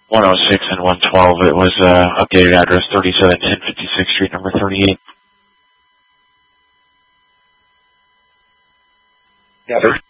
106 and 112. It was updated address 3710 56th Street, number 38. Never.